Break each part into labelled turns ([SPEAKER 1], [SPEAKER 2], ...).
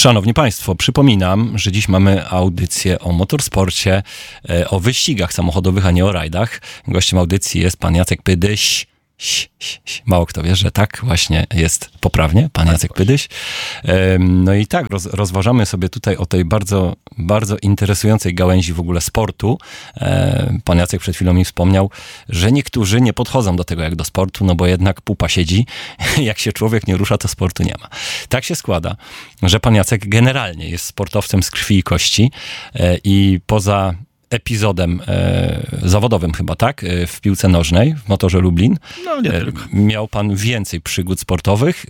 [SPEAKER 1] Szanowni Państwo, przypominam, że dziś mamy audycję o motorsporcie, o wyścigach samochodowych, a nie o rajdach. Gościem audycji jest pan Jacek Pydyś. Mało kto wie, że tak właśnie jest poprawnie, pan Jacek Pydyś. No i tak, rozważamy sobie tutaj o tej bardzo, bardzo interesującej gałęzi w ogóle sportu. Pan Jacek przed chwilą mi wspomniał, że niektórzy nie podchodzą do tego jak do sportu, no bo jednak pupa siedzi. Jak się człowiek nie rusza, to sportu nie ma. Tak się składa, że pan Jacek generalnie jest sportowcem z krwi i kości i poza epizodem zawodowym chyba, tak? W piłce nożnej, w Motorze Lublin.
[SPEAKER 2] No nie tylko.
[SPEAKER 1] Miał pan więcej przygód sportowych,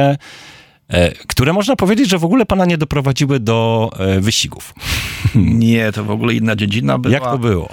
[SPEAKER 1] które można powiedzieć, że w ogóle pana nie doprowadziły do wyścigów.
[SPEAKER 2] Nie, to w ogóle inna dziedzina była.
[SPEAKER 1] Jak to było?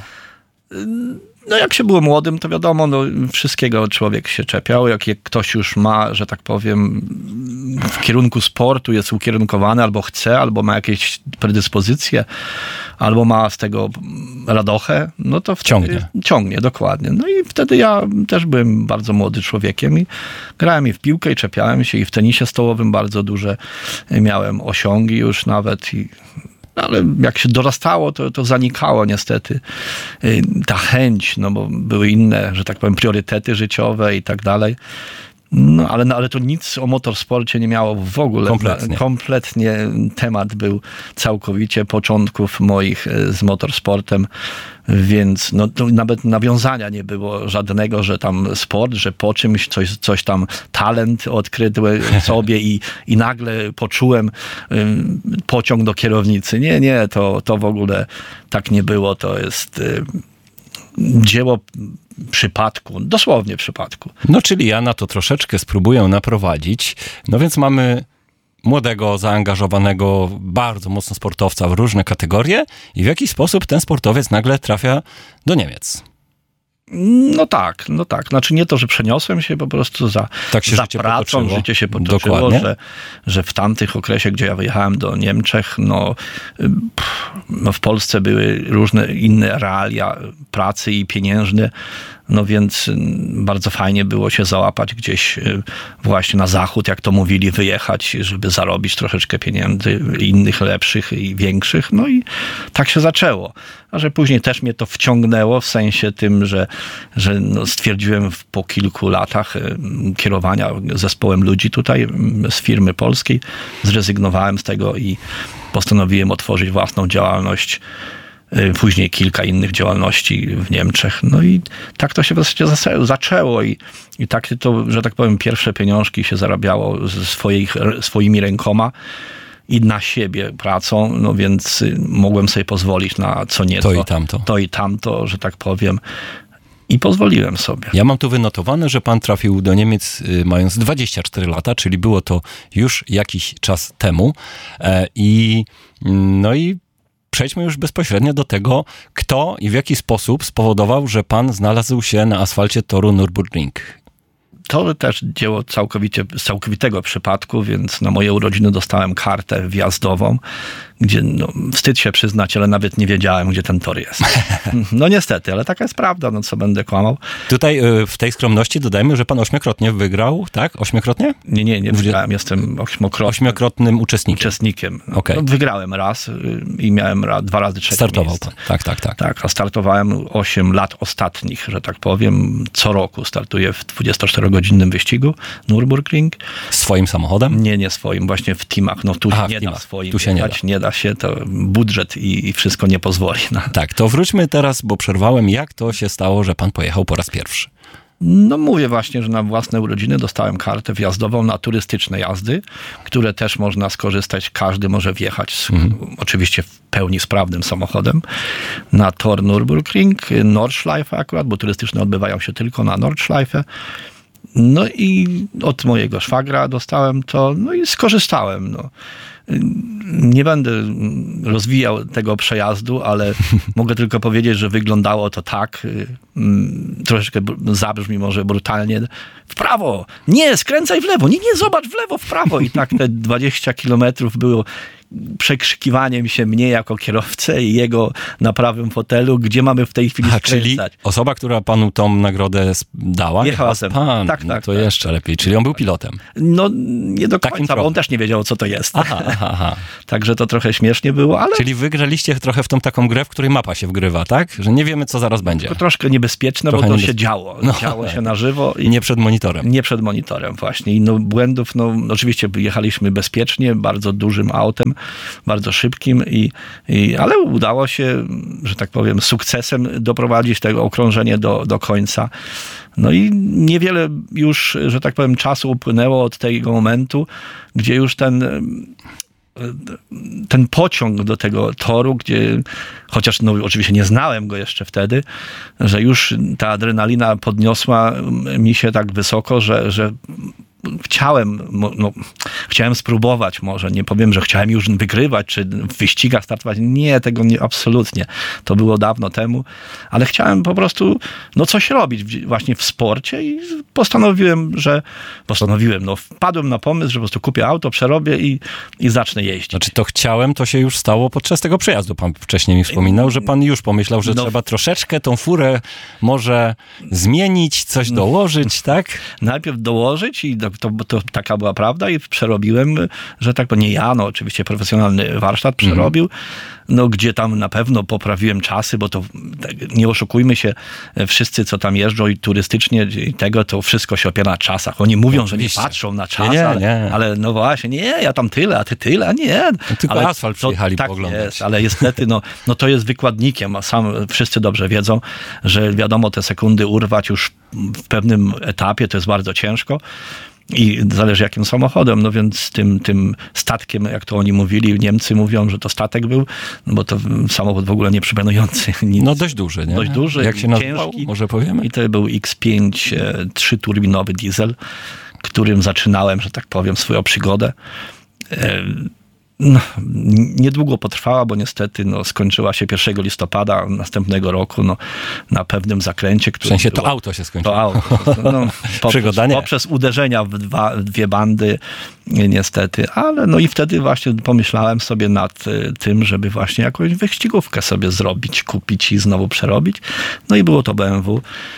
[SPEAKER 2] No jak się było młodym, to wiadomo, no wszystkiego człowiek się czepiał. Jak ktoś już ma, że tak powiem, w kierunku sportu jest ukierunkowany, albo chce, albo ma jakieś predyspozycje, albo ma z tego radochę, no to wtedy ciągnie, dokładnie. No i wtedy ja też byłem bardzo młody człowiekiem i grałem i w piłkę, i czepiałem się, i w tenisie stołowym bardzo duże miałem osiągi już nawet ale jak się dorastało, to zanikało niestety ta chęć, no bo były inne, że tak powiem, priorytety życiowe i tak dalej. No ale to nic o motorsporcie nie miało w ogóle. Kompletnie temat był całkowicie początków moich z motorsportem, więc no, to nawet nawiązania nie było żadnego, że tam sport, że po czymś coś tam talent odkryłem sobie i nagle poczułem pociąg do kierownicy. Nie, to w ogóle tak nie było. To jest dzieło przypadku, dosłownie przypadku.
[SPEAKER 1] No czyli ja na to troszeczkę spróbuję naprowadzić. No więc mamy młodego, zaangażowanego, bardzo mocno sportowca w różne kategorie i w jaki sposób ten sportowiec nagle trafia do Niemiec.
[SPEAKER 2] No tak. Znaczy nie to, że przeniosłem się po prostu za pracą. Życie się potoczyło, że w tamtych okresie, gdzie ja wyjechałem do Niemczech, no w Polsce były różne inne realia pracy i pieniężne, no więc bardzo fajnie było się załapać gdzieś właśnie na zachód, jak to mówili, wyjechać, żeby zarobić troszeczkę pieniędzy, innych lepszych i większych. No i tak się zaczęło. A że później też mnie to wciągnęło w sensie tym, że no stwierdziłem po kilku latach kierowania zespołem ludzi tutaj z firmy polskiej, zrezygnowałem z tego i postanowiłem otworzyć własną działalność. Później kilka innych działalności w Niemczech. No i tak to się właściwie zaczęło i tak to, że tak powiem, pierwsze pieniążki się zarabiało swoimi rękoma i na siebie pracą, no więc mogłem sobie pozwolić na co nieco. To i tamto, że tak powiem. I pozwoliłem sobie.
[SPEAKER 1] Ja mam tu wynotowane, że pan trafił do Niemiec mając 24 lata, czyli było to już jakiś czas temu. I przejdźmy już bezpośrednio do tego, kto i w jaki sposób spowodował, że pan znalazł się na asfalcie toru Nürburgring.
[SPEAKER 2] To też dzieło z całkowitego przypadku, więc na moje urodziny dostałem kartę wjazdową, gdzie wstyd się przyznać, ale nawet nie wiedziałem, gdzie ten tor jest. No niestety, ale taka jest prawda, no co będę kłamał.
[SPEAKER 1] Tutaj w tej skromności dodajmy, że pan 8-krotnie wygrał, tak? 8-krotnie?
[SPEAKER 2] Nie wygrałem, jestem
[SPEAKER 1] 8-krotnym uczestnikiem.
[SPEAKER 2] Okay. No, wygrałem raz i miałem 2 razy trzecie
[SPEAKER 1] Startował
[SPEAKER 2] miejsce.
[SPEAKER 1] Pan, tak.
[SPEAKER 2] Tak, a startowałem 8 lat ostatnich, że tak powiem. Co roku startuję w 24-godzinnym wyścigu Nürburgring.
[SPEAKER 1] Swoim samochodem?
[SPEAKER 2] Nie swoim, właśnie w teamach. No tu się nie da swoim. Nie da się, to budżet i wszystko nie pozwoli.
[SPEAKER 1] Tak, to wróćmy teraz, bo przerwałem, jak to się stało, że pan pojechał po raz pierwszy?
[SPEAKER 2] No mówię właśnie, że na własne urodziny dostałem kartę wjazdową na turystyczne jazdy, które też można skorzystać, każdy może wjechać oczywiście w pełni sprawnym samochodem na tor Nürburgring, Nordschleife akurat, bo turystyczne odbywają się tylko na Nordschleife. No i od mojego szwagra dostałem to, no i skorzystałem. No. Nie będę rozwijał tego przejazdu, ale mogę tylko powiedzieć, że wyglądało to tak, troszeczkę zabrzmi może brutalnie, w prawo, nie, skręcaj w lewo, nie, zobacz w lewo, w prawo. I tak te 20 kilometrów było przekrzykiwaniem się mnie jako kierowcę i jego na prawym fotelu, gdzie mamy w tej chwili skręcać.
[SPEAKER 1] Czyli osoba, która panu tą nagrodę dała,
[SPEAKER 2] jechała
[SPEAKER 1] pan, tak, to jeszcze lepiej. Czyli on był pilotem.
[SPEAKER 2] No nie do końca, bo on też nie wiedział, co to jest.
[SPEAKER 1] Aha. Aha.
[SPEAKER 2] Także to trochę śmiesznie było, ale
[SPEAKER 1] Czyli wygraliście trochę w tą taką grę, w której mapa się wgrywa, tak? Że nie wiemy, co zaraz będzie.
[SPEAKER 2] to troszkę niebezpieczne,
[SPEAKER 1] Trochę
[SPEAKER 2] bo to się działo.
[SPEAKER 1] No.
[SPEAKER 2] Działo się na żywo. I
[SPEAKER 1] Nie przed monitorem.
[SPEAKER 2] nie przed monitorem właśnie. I no błędów, no oczywiście jechaliśmy bezpiecznie, bardzo dużym autem, bardzo szybkim, ale udało się, że tak powiem, sukcesem doprowadzić tego okrążenie do końca. No i niewiele już, że tak powiem, czasu upłynęło od tego momentu, gdzie już ten pociąg do tego toru, gdzie, chociaż no, oczywiście nie znałem go jeszcze wtedy, że już ta adrenalina podniosła mi się tak wysoko, że chciałem spróbować może, nie powiem, że chciałem już wygrywać, czy w wyścigach startować. Nie, tego nie, absolutnie. To było dawno temu, ale chciałem po prostu coś robić właśnie w sporcie i wpadłem na pomysł, że po prostu kupię auto, przerobię i zacznę jeździć.
[SPEAKER 1] Znaczy to chciałem, to się już stało podczas tego przejazdu. Pan wcześniej mi wspominał, że pan już pomyślał, że trzeba troszeczkę tą furę może zmienić, coś dołożyć, tak?
[SPEAKER 2] Najpierw dołożyć i to taka była prawda i przerobiłem, że tak, bo nie ja, oczywiście profesjonalny warsztat przerobił, gdzie tam na pewno poprawiłem czasy, bo to nie oszukujmy się, wszyscy co tam jeżdżą i turystycznie i tego, to wszystko się opiera na czasach. Oni mówią, że nie patrzą na czas, ale no właśnie, nie, ja tam tyle, a ty tyle, a nie.
[SPEAKER 1] Tylko
[SPEAKER 2] ale
[SPEAKER 1] asfalt przyjechali
[SPEAKER 2] tak
[SPEAKER 1] pooglądać.
[SPEAKER 2] jest, ale niestety, to jest wykładnikiem, a wszyscy dobrze wiedzą, że wiadomo, te sekundy urwać już w pewnym etapie to jest bardzo ciężko. I zależy jakim samochodem, więc tym statkiem, jak to oni mówili, Niemcy mówią, że to statek był, bo to samochód w ogóle nie przypominający nic.
[SPEAKER 1] No dość duży, nie?
[SPEAKER 2] Dość duży,
[SPEAKER 1] jak się nazywał,
[SPEAKER 2] ciężki.
[SPEAKER 1] może powiemy?
[SPEAKER 2] I to był X5 3-turbinowy diesel, którym zaczynałem, że tak powiem, swoją przygodę. Niedługo potrwała, bo niestety skończyła się 1 listopada następnego roku na pewnym zakręcie.
[SPEAKER 1] W sensie to auto się skończyło.
[SPEAKER 2] To auto. Poprzez uderzenia w dwie bandy niestety, ale i wtedy właśnie pomyślałem sobie nad tym, żeby właśnie jakąś wyścigówkę sobie zrobić, kupić i znowu przerobić. I było to BMW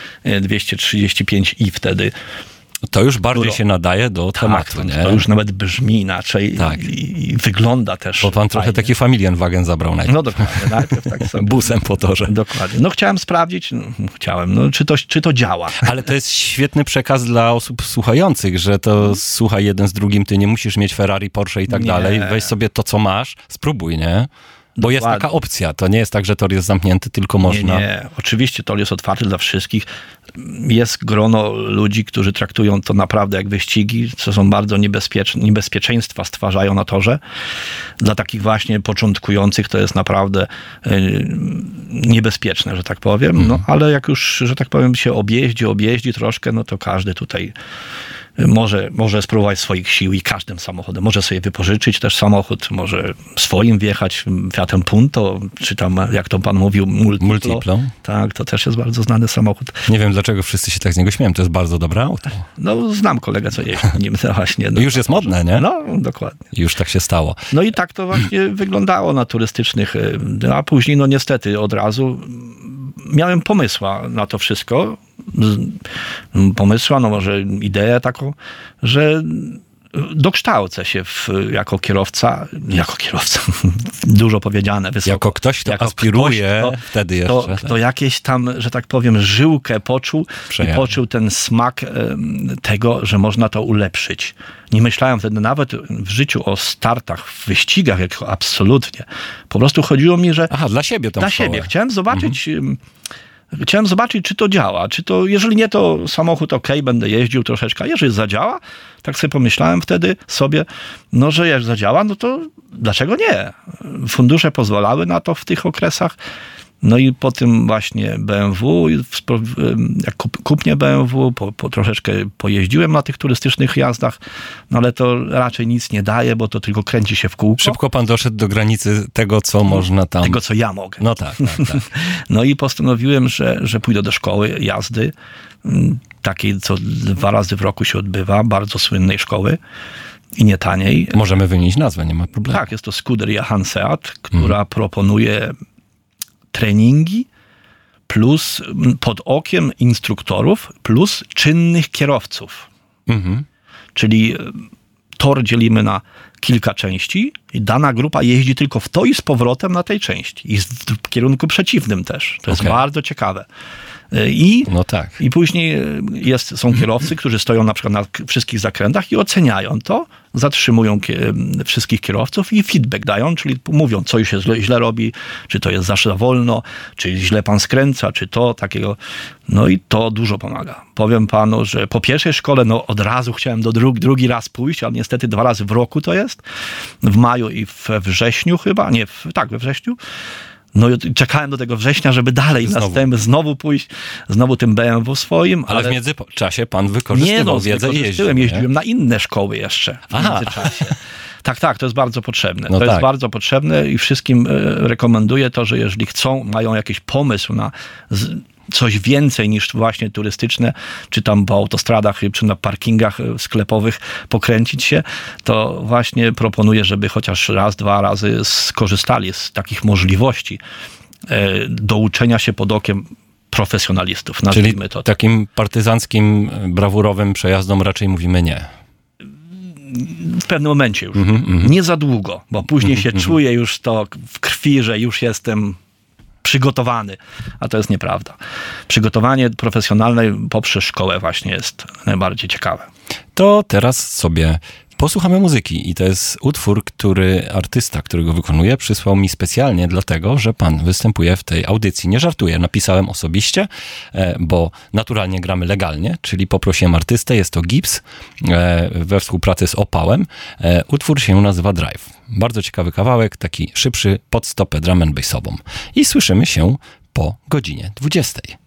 [SPEAKER 2] 235i wtedy.
[SPEAKER 1] To już bardziej się nadaje do tematu, nie?
[SPEAKER 2] To już nawet brzmi inaczej i wygląda też.
[SPEAKER 1] Bo pan trochę taki Familienwagen zabrał najpierw.
[SPEAKER 2] No dokładnie, najpierw tak sobie.
[SPEAKER 1] Busem po torze.
[SPEAKER 2] Dokładnie. Chciałem sprawdzić, czy to działa.
[SPEAKER 1] Ale to jest świetny przekaz dla osób słuchających, że to słuchaj jeden z drugim, ty nie musisz mieć Ferrari, Porsche i tak dalej. Weź sobie to, co masz, spróbuj, nie? Bo jest taka opcja. To nie jest tak, że tor jest zamknięty, tylko można.
[SPEAKER 2] Nie. Oczywiście tor jest otwarty dla wszystkich. Jest grono ludzi, którzy traktują to naprawdę jak wyścigi, co są bardzo niebezpieczeństwa stwarzają na torze. Dla takich właśnie początkujących to jest naprawdę niebezpieczne, że tak powiem. Ale jak już, że tak powiem, się objeździ troszkę, to każdy tutaj może spróbować swoich sił i każdym samochodem. Może sobie wypożyczyć też samochód, może swoim wjechać Fiatem Punto, czy tam, jak to pan mówił, Multiplo. Tak, to też jest bardzo znany samochód.
[SPEAKER 1] Nie wiem, dlaczego wszyscy się tak z niego śmieją. To jest bardzo dobre auto.
[SPEAKER 2] Znam kolegę, co jeździ nim właśnie.
[SPEAKER 1] Już jest modne, nie?
[SPEAKER 2] Dokładnie.
[SPEAKER 1] Już tak się stało.
[SPEAKER 2] I tak to właśnie wyglądało na turystycznych, a później, niestety od razu miałem pomysła na to wszystko. Może ideę taką, że dokształcę się jako kierowca, dużo powiedziane, wysoko.
[SPEAKER 1] Jako ktoś, kto aspiruje, wtedy jeszcze.
[SPEAKER 2] Kto jakieś tam, że tak powiem, żyłkę poczuł i poczuł ten smak tego, że można to ulepszyć. Nie myślałem wtedy nawet w życiu o startach, w wyścigach, absolutnie. Po prostu chodziło mi, że...
[SPEAKER 1] Dla siebie tą
[SPEAKER 2] Dla siebie. Chciałem zobaczyć, czy to działa. Jeżeli nie, to samochód będę jeździł troszeczkę. A jeżeli zadziała, tak sobie pomyślałem wtedy sobie, że jak zadziała, to dlaczego nie? Fundusze pozwalały na to w tych okresach. I po tym właśnie BMW, jak kupnie BMW, troszeczkę pojeździłem na tych turystycznych jazdach, ale to raczej nic nie daje, bo to tylko kręci się w kółko.
[SPEAKER 1] Szybko pan doszedł do granicy tego, co można tam...
[SPEAKER 2] Tego, co ja mogę.
[SPEAKER 1] Tak.
[SPEAKER 2] I postanowiłem, że pójdę do szkoły jazdy, takiej, co 2 razy w roku się odbywa, bardzo słynnej szkoły. I nie taniej.
[SPEAKER 1] Możemy wymienić nazwę, nie ma problemu.
[SPEAKER 2] Tak, jest to Scuderia Hanseat, która proponuje treningi plus pod okiem instruktorów plus czynnych kierowców. Czyli tor dzielimy na kilka części i dana grupa jeździ tylko w to i z powrotem na tej części. I w kierunku przeciwnym też. To jest bardzo ciekawe. I później są kierowcy, którzy stoją na przykład na wszystkich zakrętach i oceniają to, zatrzymują wszystkich kierowców i feedback dają, czyli mówią, co już się źle robi, czy to jest za wolno, czy źle pan skręca, czy to takiego. No i to dużo pomaga. Powiem panu, że po pierwszej szkole od razu chciałem drugi raz pójść, ale niestety 2 razy w roku to jest. W maju i we wrześniu chyba. We wrześniu. No i czekałem do tego września, żeby dalej znowu pójść, znowu tym BMW swoim.
[SPEAKER 1] Ale w międzyczasie pan wykorzystywał wiedzę i
[SPEAKER 2] jeździłem na inne szkoły jeszcze w międzyczasie. Tak, to jest bardzo potrzebne. Jest bardzo potrzebne i wszystkim rekomenduję to, że jeżeli mają jakiś pomysł na coś więcej niż właśnie turystyczne, czy tam po autostradach, czy na parkingach sklepowych pokręcić się, to właśnie proponuję, żeby chociaż raz, 2 razy skorzystali z takich możliwości do uczenia się pod okiem profesjonalistów.
[SPEAKER 1] Czyli to takim partyzanckim, brawurowym przejazdom raczej mówimy nie.
[SPEAKER 2] W pewnym momencie już. Nie za długo, bo później się czuję już to w krwi, że już jestem przygotowany, a to jest nieprawda. Przygotowanie profesjonalne poprzez szkołę właśnie jest najbardziej ciekawe.
[SPEAKER 1] To teraz sobie posłuchamy muzyki i to jest utwór, który artysta, który go wykonuje, przysłał mi specjalnie dlatego, że pan występuje w tej audycji. Nie żartuję, napisałem osobiście, bo naturalnie gramy legalnie, czyli poprosiłem artystę, jest to Gibbs we współpracy z Opałem. Utwór się nazywa Drive. Bardzo ciekawy kawałek, taki szybszy pod stopę drum and bassową. I słyszymy się po godzinie 20.